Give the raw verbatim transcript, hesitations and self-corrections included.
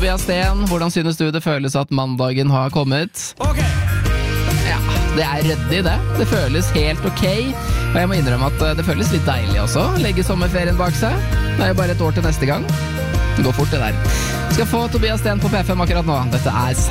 Tobias Sten, hvordan synes du det føles at mandagen har kommet? Ok! Ja, det er ryddig det. Det føles helt ok. Og jeg må innrømme at det føles litt deilig også. Legge sommerferien bak seg. Det er jo bare et år til neste gang. Det går fort det der. Skal få Tobias Sten på P fem akkurat nå. Dette er